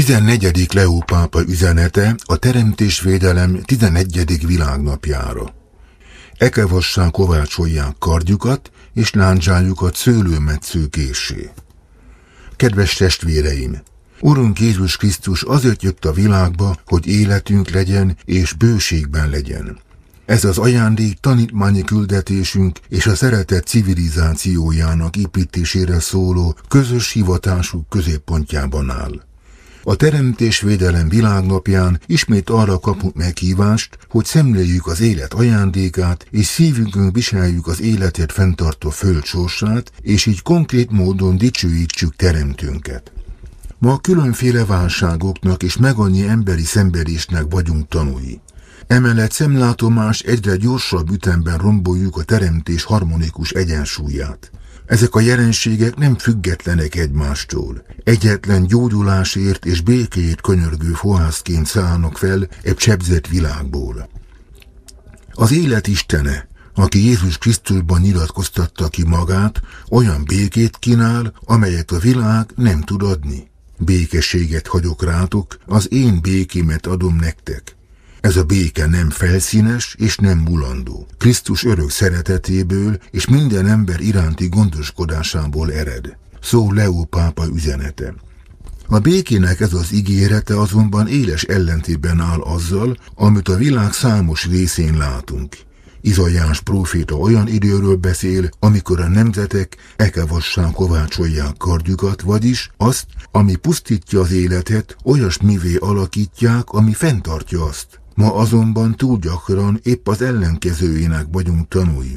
14. Leó pápa üzenete a teremtésvédelem 11. világnapjára. Ekevassá kovácsolják kardjukat, és lándzsájukat szőlőmetsző késsé. Kedves testvéreim! Urunk Jézus Krisztus azért jött a világba, hogy életünk legyen és bőségben legyen. Ez az ajándék tanítmányi küldetésünk és a szeretet civilizációjának építésére szóló közös hivatásuk középpontjában áll. A teremtésvédelem világnapján ismét arra kapunk meghívást, hogy szemléljük az élet ajándékát, és szívünkön viseljük az életet fenntartó föld sorsát, és így konkrét módon dicsőítsük teremtőnket. Ma különféle válságoknak és megannyi emberi szenvedésnek vagyunk tanúi. Emellett szemlátomás egyre gyorsabb ütemben romboljuk a teremtés harmonikus egyensúlyát. Ezek a jelenségek nem függetlenek egymástól. Egyetlen gyógyulásért és békéért könyörgő fohászként szállnak fel egy csebzett világból. Az élet istene, aki Jézus Krisztusban nyilatkoztatta ki magát, olyan békét kínál, amelyet a világ nem tud adni. Békességet hagyok rátok, az én békémet adom nektek. Ez a béke nem felszínes és nem mulandó. Krisztus örök szeretetéből és minden ember iránti gondoskodásából ered. Szó Leó pápa üzenete. A békének ez az ígérete azonban éles ellentétben áll azzal, amit a világ számos részén látunk. Izaiás próféta olyan időről beszél, amikor a nemzetek ekevassá kovácsolják kardjukat, vagyis azt, ami pusztítja az életet, olyasmivé alakítják, ami fenntartja azt. Ma azonban túl gyakran épp az ellenkezőjének vagyunk tanúi.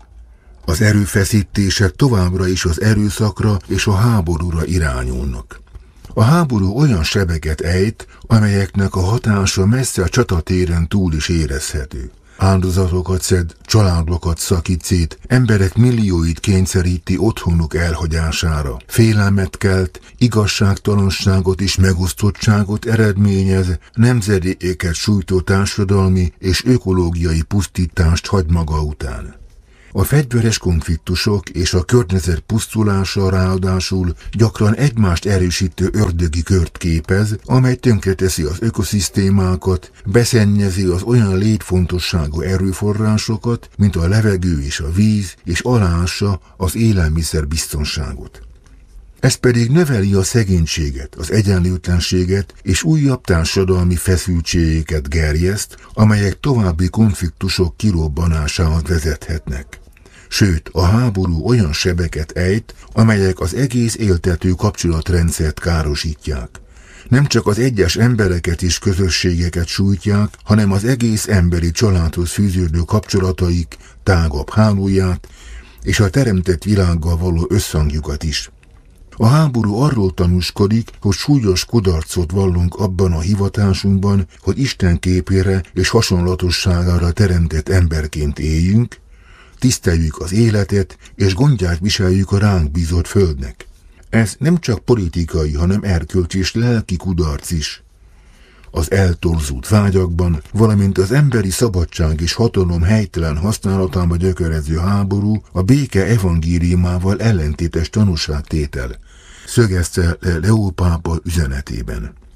Az erőfeszítések továbbra is az erőszakra és a háborúra irányulnak. A háború olyan sebeket ejt, amelyeknek a hatása messze a csatatéren túl is érezhető. Áldozatokat szed, családokat szakít szét, emberek millióit kényszeríti otthonuk elhagyására. Félelmet kelt, igazságtalanságot és megosztottságot eredményez, nemzedékeket sújtó társadalmi és ökológiai pusztítást hagy maga után. A fegyveres konfliktusok és a környezet pusztulása ráadásul gyakran egymást erősítő ördögi kört képez, amely tönkreteszi az ökoszisztémákat, beszennyezi az olyan létfontosságú erőforrásokat, mint a levegő és a víz, és aláássa az élelmiszer biztonságot. Ez pedig növeli a szegénységet, az egyenlőtlenséget és újabb társadalmi feszültségeket gerjeszt, amelyek további konfliktusok kirobbanásához vezethetnek. Sőt, a háború olyan sebeket ejt, amelyek az egész éltető kapcsolatrendszert károsítják. Nem csak az egyes embereket és közösségeket sújtják, hanem az egész emberi családhoz fűződő kapcsolataik tágabb hálóját és a teremtett világgal való összhangjukat is. A háború arról tanúskodik, hogy súlyos kudarcot vallunk abban a hivatásunkban, hogy Isten képére és hasonlatosságára teremtett emberként éljünk, tiszteljük az életet, és gondját viseljük a ránk bízott földnek. Ez nem csak politikai, hanem erkölcsi és lelki kudarc is. Az eltorzult vágyakban, valamint az emberi szabadság és hatalom helytelen használatába gyökerező háború a béke evangéliumával ellentétes tanúságtétel, szögezte Leó pápa üzenetében.